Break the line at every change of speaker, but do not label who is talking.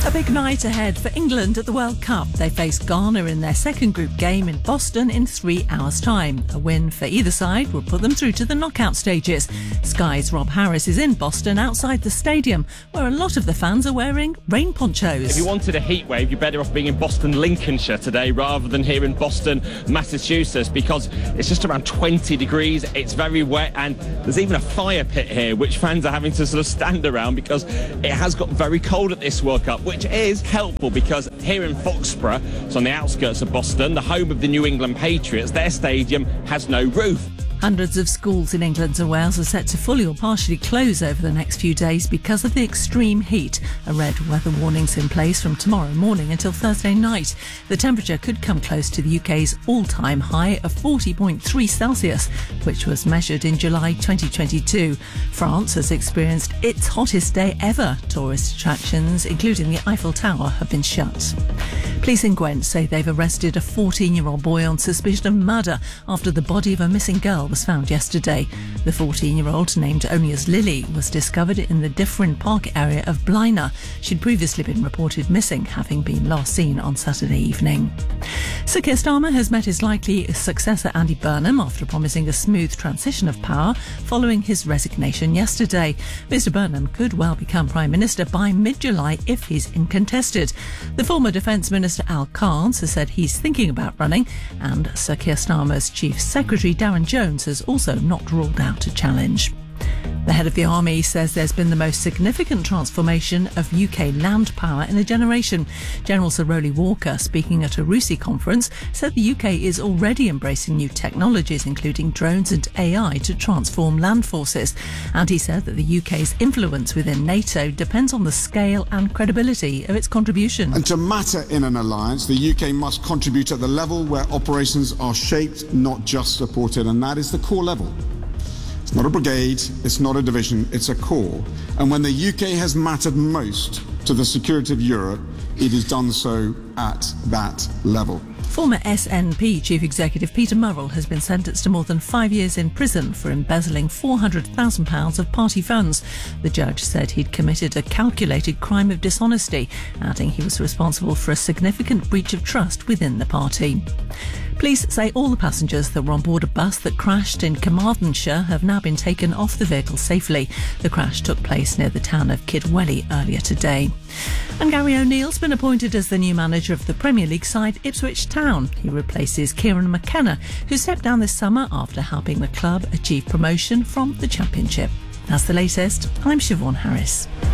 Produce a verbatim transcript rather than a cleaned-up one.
A big night ahead for England at the World Cup. They face Ghana in their second group game in Boston in three hours' time. A win for either side will put them through to the knockout stages. Sky's Rob Harris is in Boston outside the stadium, where a lot of the fans are wearing rain ponchos.
If you wanted a heat wave, you're better off being in Boston, Lincolnshire today rather than here in Boston, Massachusetts, because it's just around twenty degrees, it's very wet, and there's even a fire pit here which fans are having to sort of stand around because it has got very cold at this World Cup, which is helpful because here in Foxborough, it's on the outskirts of Boston, the home of the New England Patriots, their stadium has no roof.
Hundreds of schools in England and Wales are set to fully or partially close over the next few days because of the extreme heat. A red weather warning's in place from tomorrow morning until Thursday night. The temperature could come close to the U K's all-time high of forty point three Celsius, which was measured in July twenty twenty-two. France has experienced its hottest day ever. Tourist attractions, including the Eiffel Tower, have been shut. Police in Gwent say they've arrested a fourteen-year-old boy on suspicion of murder after the body of a missing girl was found yesterday. The fourteen-year-old, named only as Lily, was discovered in the Different Park area of Blaina. She'd previously been reported missing, having been last seen on Saturday evening. Sir Keir Starmer has met his likely successor Andy Burnham after promising a smooth transition of power following his resignation yesterday. Mr Burnham could well become Prime Minister by mid-July if he's uncontested. The former Defence Minister Al Carnes has said he's thinking about running, and Sir Keir Starmer's Chief Secretary Darren Jones has also not ruled out a challenge. The head of the army says there's been the most significant transformation of U K land power in a generation. General Sir Rowley Walker, speaking at a RUSI conference, said the U K is already embracing new technologies, including drones and A I, to transform land forces. And he said that the U K's influence within NATO depends on the scale and credibility of its contribution.
And to matter in an alliance, the U K must contribute at the level where operations are shaped, not just supported, and that is the core level. It's not a brigade, it's not a division, it's a core. And when the U K has mattered most to the security of Europe, it has done so at that level.
Former S N P Chief Executive Peter Murrell has been sentenced to more than five years in prison for embezzling four hundred thousand pounds of party funds. The judge said he'd committed a calculated crime of dishonesty, adding he was responsible for a significant breach of trust within the party. Police say all the passengers that were on board a bus that crashed in Carmarthenshire have now been taken off the vehicle safely. The crash took place near the town of Kidwelly earlier today. And Gary O'Neill's been appointed as the new manager of the Premier League side Ipswich Town. He replaces Kieran McKenna, who stepped down this summer after helping the club achieve promotion from the Championship. That's the latest. I'm Siobhan Harris.